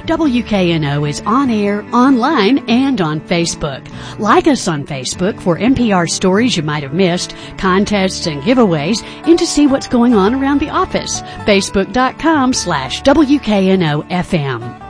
WKNO is on air, online, and on Facebook. Like us on Facebook for NPR stories you might have missed, contests and giveaways, and to see what's going on around the office. Facebook.com/WKNO-FM.